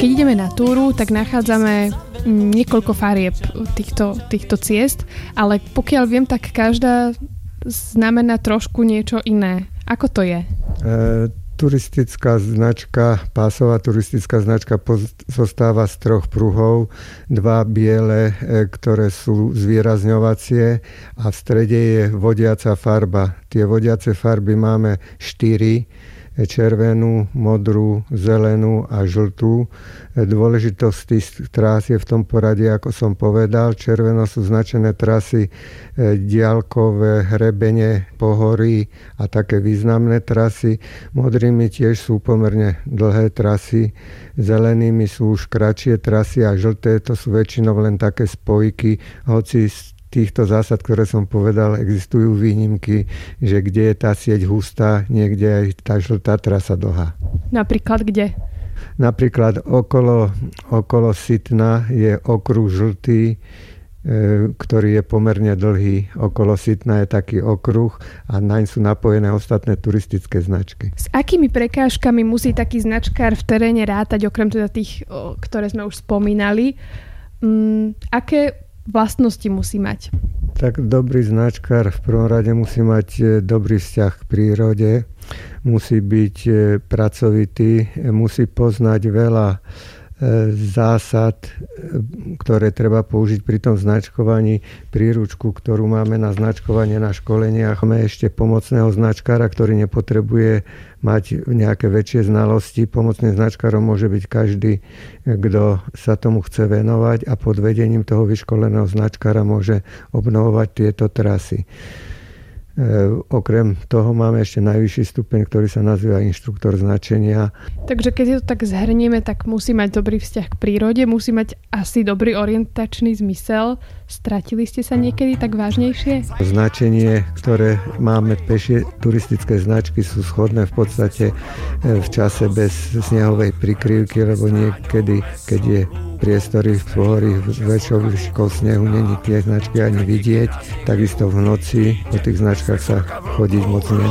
Keď ideme na túru, tak nachádzame niekoľko farieb týchto ciest, ale pokiaľ viem, tak každá znamená trošku niečo iné. Ako to je? Turistická značka, pásová turistická značka zostáva z 3 pruhov, 2 biele, ktoré sú zvýrazňovacie a v strede je vodiaca farba. Tie vodiace farby máme 4, červenú, modrú, zelenú a žltú. Dôležitosť tých trás je v tom poradí, ako som povedal. Červeno sú značené trasy diaľkové, hrebene, pohorí a také významné trasy. Modrými tiež sú pomerne dlhé trasy. Zelenými sú už kratšie trasy a žlté to sú väčšinou len také spojky, hoci týchto zásad, ktoré som povedal, existujú výnimky, že kde je tá sieť hustá, niekde aj tá žltá trasa dlhá. Napríklad kde? Napríklad okolo Sitna je okruh žltý, ktorý je pomerne dlhý. Okolo Sitna je taký okruh a naň sú napojené ostatné turistické značky. S akými prekážkami musí taký značkár v teréne rátať, okrem teda tých, ktoré sme už spomínali? Aké vlastnosti musí mať? Tak dobrý značkár v prvom rade musí mať dobrý vzťah k prírode, musí byť pracovitý, musí poznať veľa zásad, ktoré treba použiť pri tom značkovaní. Príručku, ktorú máme na značkovanie na školeniach, máme ešte pomocného značkára, ktorý nepotrebuje mať nejaké väčšie znalosti. Pomocným značkárom môže byť každý, kto sa tomu chce venovať a pod vedením toho vyškoleného značkára môže obnovovať tieto trasy. Okrem toho máme ešte najvyšší stupeň, ktorý sa nazýva inštruktor značenia. Takže keď to tak zhrnieme, tak musí mať dobrý vzťah k prírode, musí mať asi dobrý orientačný zmysel. Stratili ste sa niekedy tak vážnejšie? Značenie, ktoré máme pešie turistické značky, sú schodné v podstate v čase bez snehovej prikryvky, lebo niekedy, keď je priestory v pohorí väčšou výškou snehu, není tie značky ani vidieť. Takisto v noci po tých značkách sa chodiť moc nedá.